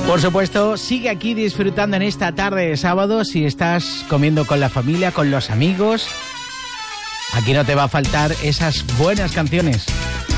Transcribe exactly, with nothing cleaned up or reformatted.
Por supuesto, sigue aquí disfrutando en esta tarde de sábado. Si estás comiendo con la familia, con los amigos, aquí no te va a faltar esas buenas canciones.